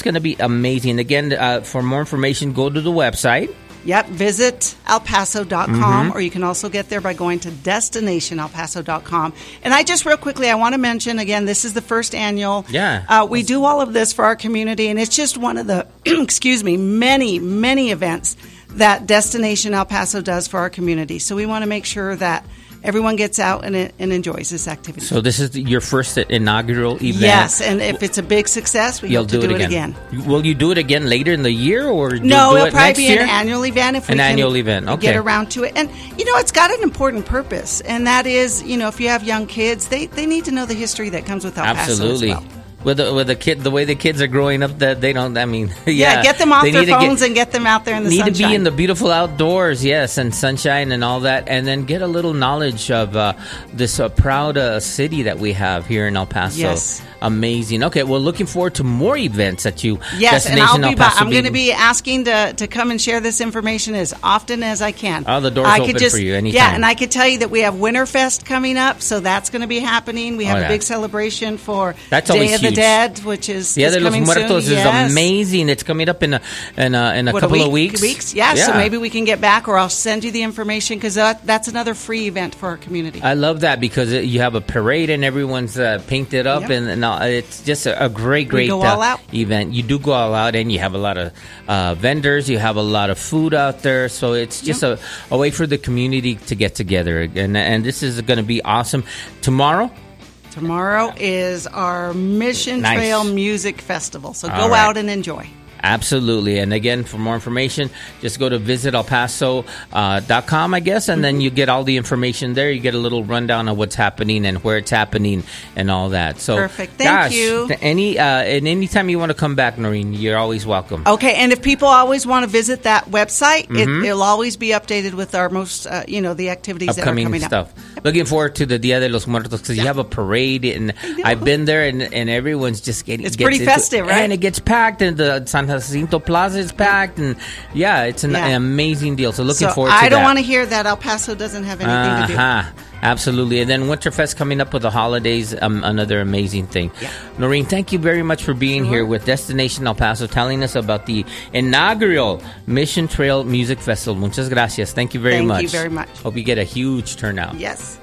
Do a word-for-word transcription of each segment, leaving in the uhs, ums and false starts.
going to be amazing. Again, uh, for more information, go to the website. Yep, visit el paso dot com, Mm-hmm. or you can also get there by going to destination el paso dot com. And I just real quickly, I want to mention, again, this is the first annual. Yeah. Uh, we do all of this for our community, and it's just one of the, excuse me, many, many events that Destination El Paso does for our community. So we want to make sure that everyone gets out and, and enjoys this activity. So this is your first inaugural event? Yes, and if it's a big success, we You'll hope to do, do it, it again. again. Will you do it again later in the year, or do No, you do it'll it probably next be year? an annual event if we An can annual event, okay. get around to it. And, you know, it's got an important purpose, and that is, you know, if you have young kids, they, they need to know the history that comes with El Paso Absolutely. as well. With the, with the kid, the way the kids are growing up, that they don't. I mean, yeah, Yeah, get them off they their need to get- phones and get them out there in the need sunshine. to be in the beautiful outdoors, yes, and sunshine and all that, and then get a little knowledge of uh, this uh, proud uh, city that we have here in El Paso. Yes. Amazing. Okay, well, looking forward to more events that you. Yes, and Destination I'll El be. Ba- Paso I'm going to being- be asking to, to come and share this information as often as I can. Oh, the door's I open could just, for you anytime. Yeah, and I could tell you that we have Winterfest coming up, so that's going to be happening. We have Oh, yeah. a big celebration for That's Day always of the huge. Dead, which is, Dia is de los coming Muertos soon. is Yes. amazing. It's coming up in a in a, in a What, couple a week, of weeks. Weeks, yeah, So maybe we can get back, or I'll send you the information because that, that's another free event for our community. I love that because it, you have a parade and everyone's uh, painted up, Yep. and, and uh, it's just a, a great, great go uh, all out. event. You do go all out, and you have a lot of uh, vendors. You have a lot of food out there, so it's just Yep. a, a way for the community to get together. And and this is going to be awesome. Tomorrow, Tomorrow is our Mission Nice. Trail Music Festival, so All go right. out and enjoy. absolutely. And again, for more information, just go to visit el paso dot com, I guess, and then you get all the information there. You get a little rundown of what's happening and where it's happening and all that. So, Perfect. Thank gosh, you. th- Any uh, and anytime you want to come back, Noreen, you're always welcome. Okay, and if people always want to visit that website, Mm-hmm. it, it'll always be updated with our most, uh, you know, the activities Upcoming that are coming stuff. up. Looking forward to the Dia de los Muertos because you have a parade, and I've been there, and, and everyone's just getting. It's gets pretty into- festive, right? And it gets packed, and the San Jacinto Plaza is packed, and yeah, it's an, Yeah. an amazing deal. So looking So forward to I that. don't want to hear that El Paso doesn't have anything to do. Uh-huh. Absolutely. And then Winterfest coming up with the holidays, um, another amazing thing. Yeah. Noreen, thank you very much for being Sure. here with Destination El Paso, telling us about the inaugural Mission Trail Music Festival. Muchas gracias. Thank you very Thank much. you very much. Hope you get a huge turnout. Yes.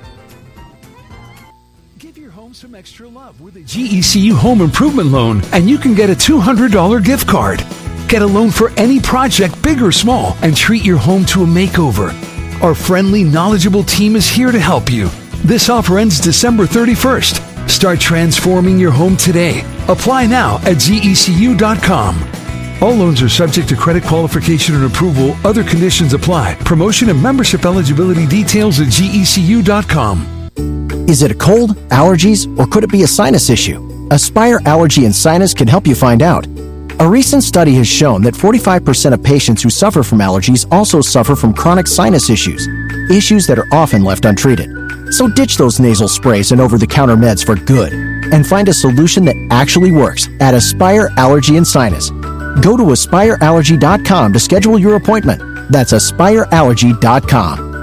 Give your home some extra love with a G E C U home improvement loan, and you can get a two hundred dollars gift card. Get a loan for any project, big or small, and treat your home to a makeover. Our friendly, knowledgeable team is here to help you. This offer ends December thirty-first. Start transforming your home today. Apply now at G E C U dot com. All loans are subject to credit qualification and approval. Other conditions apply. Promotion and membership eligibility details at G E C U dot com. Is it a cold, allergies, or could it be a sinus issue? Aspire Allergy and Sinus can help you find out. A recent study has shown that forty-five percent of patients who suffer from allergies also suffer from chronic sinus issues, issues that are often left untreated. So ditch those nasal sprays and over-the-counter meds for good, and find a solution that actually works at Aspire Allergy and Sinus. Go to aspire allergy dot com to schedule your appointment. That's aspire allergy dot com.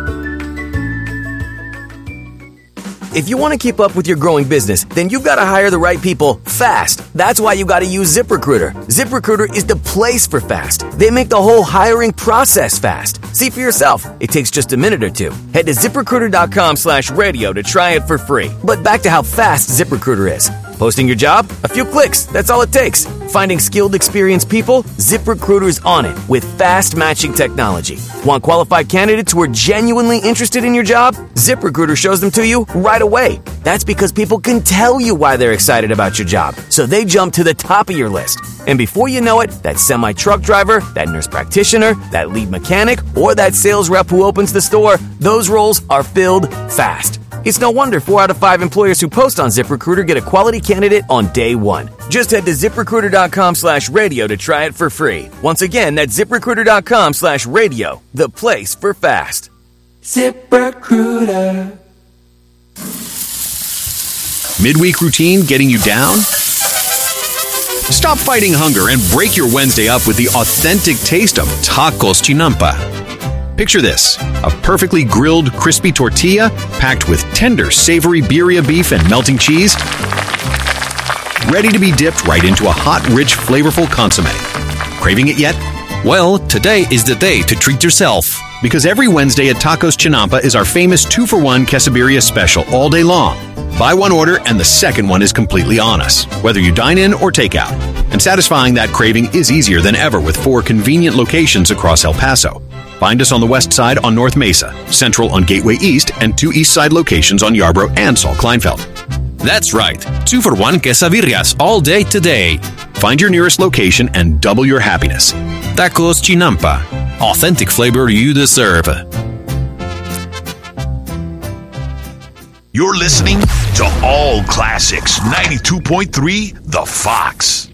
If you want to keep up with your growing business, then you've got to hire the right people fast. That's why you got to use ZipRecruiter. ZipRecruiter is the place for fast. They make the whole hiring process fast. See for yourself. It takes just a minute or two. Head to ZipRecruiter.com slash radio to try it for free. But back to how fast ZipRecruiter is. Posting your job? A few clicks. That's all it takes. Finding skilled, experienced people? ZipRecruiter's on it with fast matching technology. Want qualified candidates who are genuinely interested in your job? ZipRecruiter shows them to you right away. That's because people can tell you why they're excited about your job, so they jump to the top of your list. And before you know it, that semi-truck driver, that nurse practitioner, that lead mechanic, or that sales rep who opens the store, those roles are filled fast. It's no wonder four out of five employers who post on ZipRecruiter get a quality candidate on day one. Just head to ZipRecruiter.com slash radio to try it for free. Once again, that's ZipRecruiter.com slash radio, the place for fast. ZipRecruiter. Midweek routine getting you down? Stop fighting hunger and break your Wednesday up with the authentic taste of Tacos Chinampa. Picture this, a perfectly grilled, crispy tortilla packed with tender, savory birria beef and melting cheese. ready to be dipped right into a hot, rich, flavorful consommé. Craving it yet? Well, today is the day to treat yourself. Because every Wednesday at Tacos Chinampa is our famous two for one quesadilla special all day long. Buy one order and the second one is completely on us, whether you dine in or take out. And satisfying that craving is easier than ever with four convenient locations across El Paso. Find us on the west side on North Mesa, central on Gateway East, and two east side locations on Yarborough and Saul Kleinfeld. That's right. Two for one quesadillas all day today. Find your nearest location and double your happiness. Tacos Chinampa. Authentic flavor you deserve. You're listening to All Classics ninety-two point three The Fox.